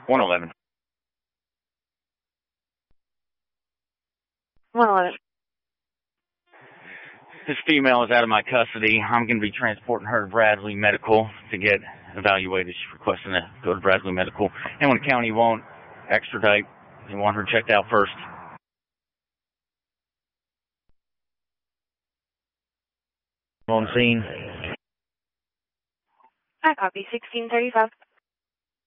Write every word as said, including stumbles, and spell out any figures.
one eleven. one eleven. This female is out of my custody. I'm going to be transporting her to Bradley Medical to get evaluated. She's requesting to go to Bradley Medical. And when the county won't extradite, they want her checked out first. On scene. I copy. sixteen thirty-five.